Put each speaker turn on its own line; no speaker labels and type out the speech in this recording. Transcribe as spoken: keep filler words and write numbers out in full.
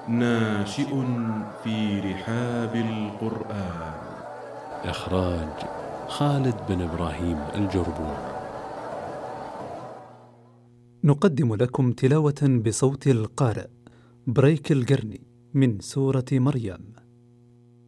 ناشئ في رحاب القرآن.
إخراج خالد بن إبراهيم الجربور.
نقدم لكم تلاوة بصوت القارئ بريك القرني من سورة مريم.